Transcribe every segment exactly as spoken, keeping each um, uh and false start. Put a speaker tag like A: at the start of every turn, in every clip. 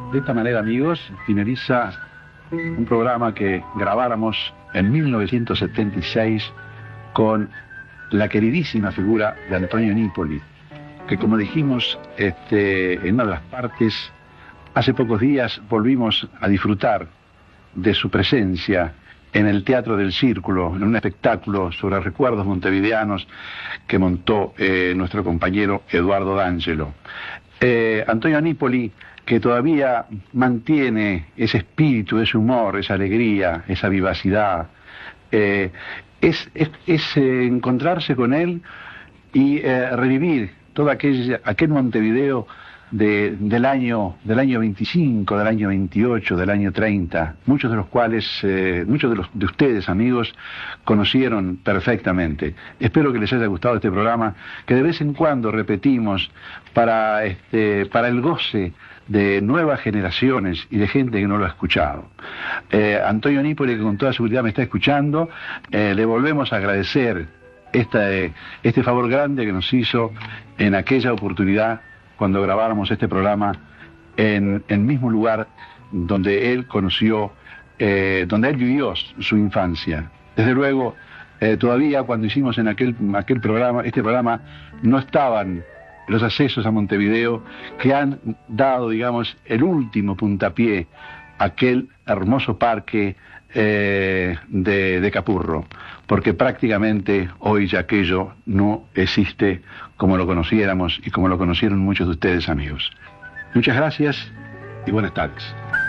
A: De esta manera, amigos, finaliza un programa que grabáramos en mil novecientos setenta y seis con la queridísima figura de Antonio Nipoli, que, como dijimos este, en una de las partes, hace pocos días volvimos a disfrutar de su presencia en el Teatro del Círculo, en un espectáculo sobre recuerdos montevideanos que montó eh, nuestro compañero Eduardo D'Angelo. Eh, Antonio Nipoli, que todavía mantiene ese espíritu, ese humor, esa alegría, esa vivacidad, eh, es, es, es eh, encontrarse con él y eh, revivir todo aquel, aquel Montevideo de, del, año, del año veinticinco, del año veintiocho, del año treinta, muchos de los cuales, eh, muchos de, los, de ustedes, amigos, conocieron perfectamente. Espero que les haya gustado este programa, que de vez en cuando repetimos para, este, para el goce de nuevas generaciones y de gente que no lo ha escuchado. Eh, Antonio Nipoli, que con toda seguridad me está escuchando, eh, le volvemos a agradecer esta, eh, este favor grande que nos hizo en aquella oportunidad cuando grabáramos este programa en el mismo lugar donde él conoció, eh, donde él vivió su infancia. Desde luego, eh, todavía cuando hicimos en aquel, aquel programa, este programa, no estaban los accesos a Montevideo que han dado, digamos, el último puntapié a aquel hermoso parque eh, de, de Capurro, porque prácticamente hoy ya aquello no existe como lo conociéramos y como lo conocieron muchos de ustedes, amigos. Muchas gracias y buenas tardes.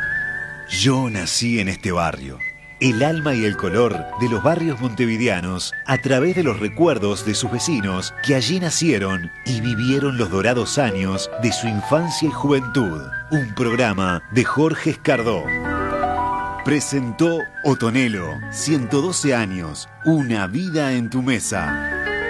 B: Yo nací en este barrio. El alma y el color de los barrios montevideanos a través de los recuerdos de sus vecinos que allí nacieron y vivieron los dorados años de su infancia y juventud. Un programa de Jorge Escardó. Presentó Otonelo, ciento doce años, una vida en tu mesa.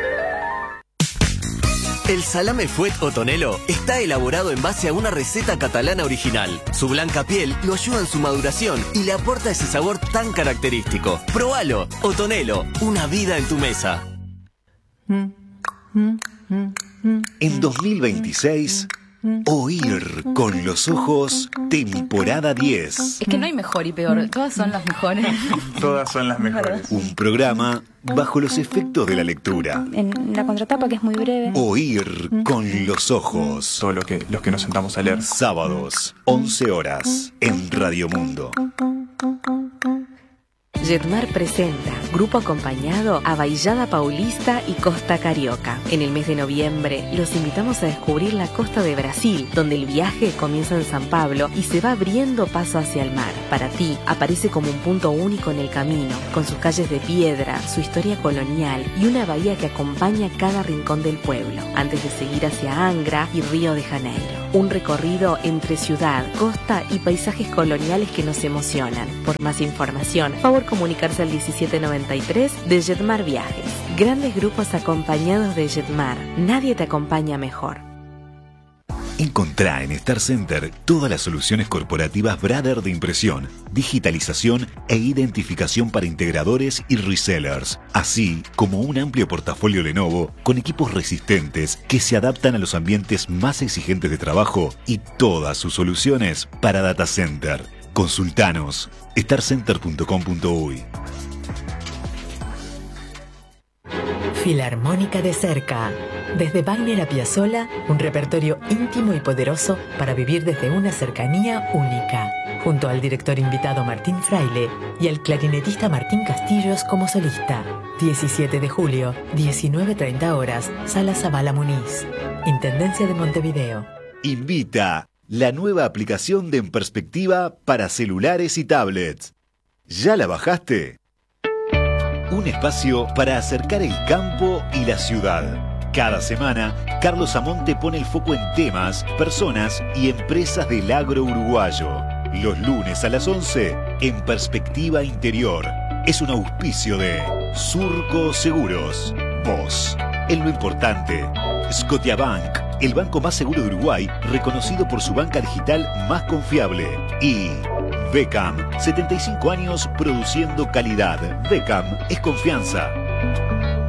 C: El salame Fuet Otonelo está elaborado en base a una receta catalana original. Su blanca piel lo ayuda en su maduración y le aporta ese sabor tan característico. Probalo, Otonelo, una vida en tu mesa.
B: En dos mil veintiséis, Oír con los ojos, temporada diez.
D: Es que no hay mejor y peor, todas son las mejores.
E: Todas son las mejores.
B: Un programa bajo los efectos de la lectura.
F: En la contratapa, que es muy breve.
B: Oír con los ojos.
E: Todo lo que, los que nos sentamos a leer.
B: Sábados, once horas, en Radio Mundo.
G: Jetmar presenta, grupo acompañado a Baillada Paulista y Costa Carioca. En el mes de noviembre los invitamos a descubrir la costa de Brasil, donde el viaje comienza en San Pablo y se va abriendo paso hacia el mar. Para ti, aparece como un punto único en el camino, con sus calles de piedra, su historia colonial y una bahía que acompaña cada rincón del pueblo, antes de seguir hacia Angra y Río de Janeiro. Un recorrido entre ciudad, costa y paisajes coloniales que nos emocionan. Por más información, favor comunicarse al diecisiete noventa y tres de Jetmar Viajes. Grandes grupos acompañados de Jetmar. Nadie te acompaña mejor.
B: Encontrá en Star Center todas las soluciones corporativas Brother de impresión, digitalización e identificación para integradores y resellers, así como un amplio portafolio Lenovo con equipos resistentes que se adaptan a los ambientes más exigentes de trabajo y todas sus soluciones para data center. Consultanos star center punto com punto uy.
H: Filarmónica de cerca. Desde Wagner a Piazzolla, un repertorio íntimo y poderoso para vivir desde una cercanía única. Junto al director invitado Martín Fraile y al clarinetista Martín Castillos como solista. diecisiete de julio, diecinueve treinta horas, Sala Zabala Muniz. Intendencia de Montevideo.
B: Invita la nueva aplicación de En Perspectiva para celulares y tablets. ¿Ya la bajaste? Un espacio para acercar el campo y la ciudad. Cada semana, Carlos Amonte pone el foco en temas, personas y empresas del agro uruguayo. Los lunes a las once, En Perspectiva Interior. Es un auspicio de Surco Seguros. Vos, en lo importante. Scotiabank, el banco más seguro de Uruguay, reconocido por su banca digital más confiable. Y Beckham, setenta y cinco años produciendo calidad. Beckham es confianza.